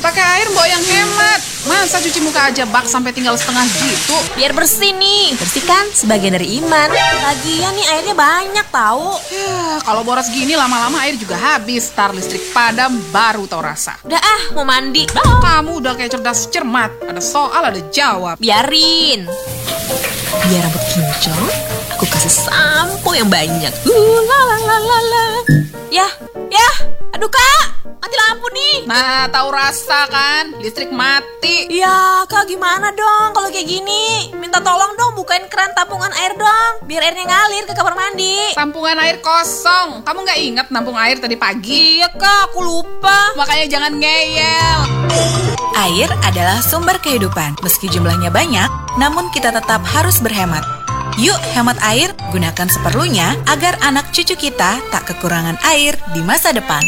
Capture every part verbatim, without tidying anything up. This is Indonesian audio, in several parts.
Pakai air mbok yang hemat. Masa cuci muka aja bak sampai tinggal setengah gitu? Biar bersih nih. Bersih kan sebagian dari iman. Lagian nih airnya banyak tahu. Ya, kalau boros gini lama-lama air juga habis. Tar listrik padam baru tau rasa. Udah ah, mau mandi. Kamu udah kayak cerdas cermat. Ada soal, ada jawab. Biarin. Biar rambut kinclong, aku kasih sampo yang banyak. Uh, la la la la la. Ya, ya. Aduh kak, mati lampu nih. Nah, tahu rasa kan? Listrik mati. Ya, kak gimana dong kalau kayak gini? Minta tolong dong bukain keran tampungan air dong, biar airnya ngalir ke kamar mandi. Tampungan air kosong. Kamu nggak ingat nampung air tadi pagi? Iya kak, aku lupa. Makanya jangan ngeyel. Air adalah sumber kehidupan. Meski jumlahnya banyak, namun kita tetap harus berhemat. Yuk hemat air, gunakan seperlunya agar anak cucu kita tak kekurangan air di masa depan.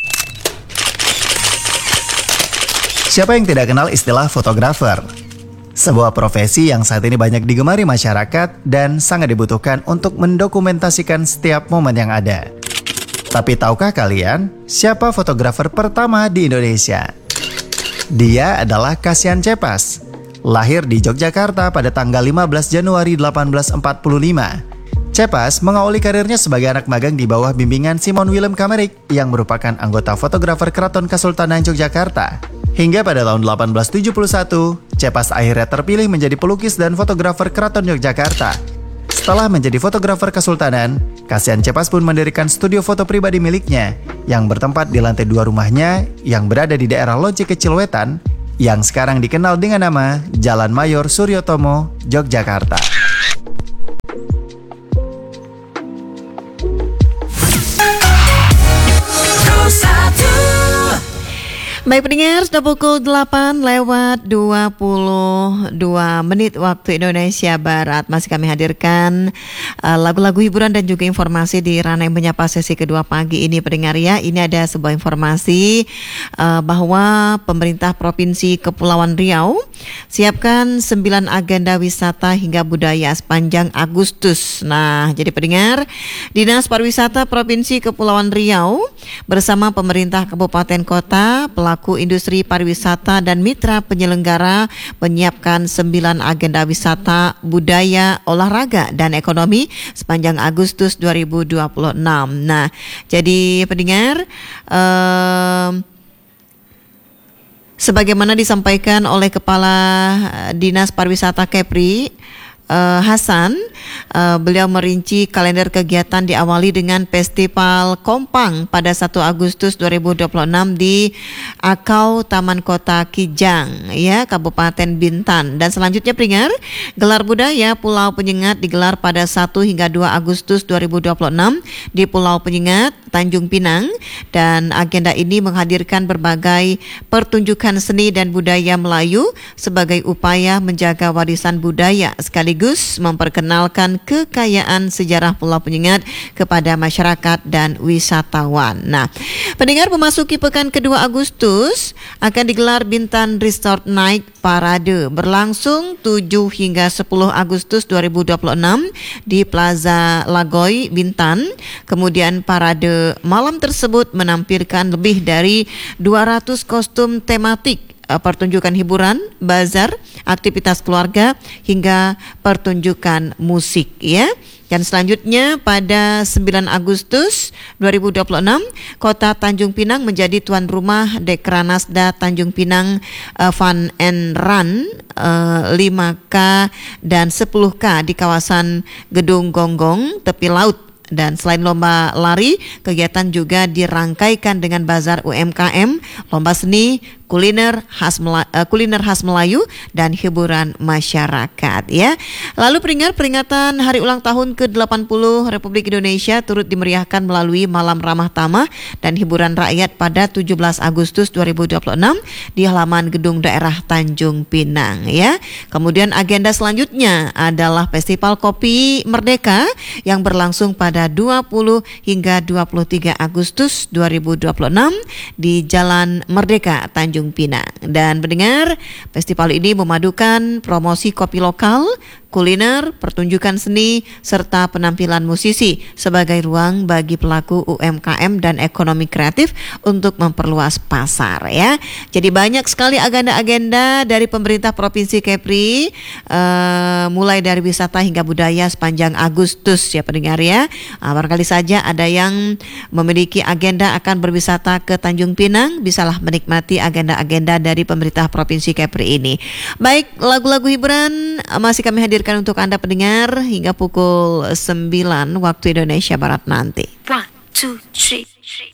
Siapa yang tidak kenal istilah fotografer? Sebuah profesi yang saat ini banyak digemari masyarakat dan sangat dibutuhkan untuk mendokumentasikan setiap momen yang ada. Tapi tahukah kalian siapa fotografer pertama di Indonesia? Dia adalah Kasian Cepas. Lahir di Yogyakarta pada tanggal lima belas Januari delapan belas empat puluh lima. Cepas mengawali karirnya sebagai anak magang di bawah bimbingan Simon Willem Kamerik yang merupakan anggota fotografer Keraton Kesultanan Yogyakarta. Hingga pada tahun delapan belas tujuh puluh satu, Cepas akhirnya terpilih menjadi pelukis dan fotografer Keraton Yogyakarta. Setelah menjadi fotografer Kesultanan, Kasian Cepas pun mendirikan studio foto pribadi miliknya yang bertempat di lantai dua rumahnya yang berada di daerah Loji Kecil Wetan yang sekarang dikenal dengan nama Jalan Mayor Suryotomo, Yogyakarta. Baik pendengar, sudah pukul delapan lewat dua puluh dua menit waktu Indonesia Barat. Masih kami hadirkan uh, lagu-lagu hiburan dan juga informasi di Ranai Menyapa sesi kedua pagi ini pendengar ya. Ini ada sebuah informasi uh, bahwa pemerintah Provinsi Kepulauan Riau siapkan sembilan agenda wisata hingga budaya sepanjang Agustus. Nah, jadi pendengar, Dinas Pariwisata Provinsi Kepulauan Riau bersama pemerintah kabupaten kota, pelaku industri pariwisata dan mitra penyelenggara menyiapkan sembilan agenda wisata, budaya, olahraga dan ekonomi sepanjang Agustus dua ribu dua puluh enam. Nah, jadi pendengar, um, sebagaimana disampaikan oleh Kepala Dinas Pariwisata Kepri Uh, Hasan, uh, beliau merinci kalender kegiatan diawali dengan Festival Kompang pada satu Agustus dua ribu dua puluh enam di Akau Taman Kota Kijang, ya, Kabupaten Bintan. Dan selanjutnya pendengar, gelar budaya Pulau Penyengat digelar pada satu hingga dua Agustus dua ribu dua puluh enam di Pulau Penyengat, Tanjung Pinang. Dan agenda ini menghadirkan berbagai pertunjukan seni dan budaya Melayu sebagai upaya menjaga warisan budaya sekaligus memperkenalkan kekayaan sejarah Pulau Penyengat kepada masyarakat dan wisatawan. Nah, pendengar, memasuki pekan kedua Agustus akan digelar Bintan Resort Night Parade berlangsung tujuh hingga sepuluh Agustus dua ribu dua puluh enam di Plaza Lagoy, Bintan. Kemudian parade malam tersebut menampilkan lebih dari dua ratus kostum tematik, pertunjukan hiburan, bazar, aktivitas keluarga, hingga pertunjukan musik, ya. Dan selanjutnya pada sembilan Agustus dua ribu dua puluh enam, Kota Tanjung Pinang menjadi tuan rumah Dekranasda Tanjung Pinang uh, Fun and Run uh, lima K dan sepuluh K di kawasan Gedung Gonggong, tepi laut. Dan selain lomba lari, kegiatan juga dirangkaikan dengan bazar U M K M, lomba seni, kuliner khas Melayu, uh, kuliner khas Melayu dan hiburan masyarakat, ya. Lalu peringat peringatan Hari Ulang Tahun ke delapan puluh Republik Indonesia turut dimeriahkan melalui Malam Ramah Tamah dan hiburan rakyat pada tujuh belas Agustus dua ribu dua puluh enam di halaman Gedung Daerah Tanjung Pinang, ya. Kemudian agenda selanjutnya adalah Festival Kopi Merdeka yang berlangsung pada dua puluh hingga dua puluh tiga Agustus dua ribu dua puluh enam di Jalan Merdeka Tanjung Pinang. Dan mendengar, festival ini memadukan promosi kopi lokal, kuliner, pertunjukan seni, serta penampilan musisi sebagai ruang bagi pelaku U M K M dan ekonomi kreatif untuk memperluas pasar ya. Jadi banyak sekali agenda-agenda dari pemerintah Provinsi Kepri, uh, mulai dari wisata hingga budaya sepanjang Agustus ya pendengar ya. Uh, barangkali saja ada yang memiliki agenda akan berwisata ke Tanjung Pinang, bisalah menikmati agenda-agenda dari pemerintah Provinsi Kepri ini. Baik, lagu-lagu hiburan masih kami hadirkan untuk Anda pendengar hingga pukul sembilan waktu Indonesia Barat nanti. One, two, three.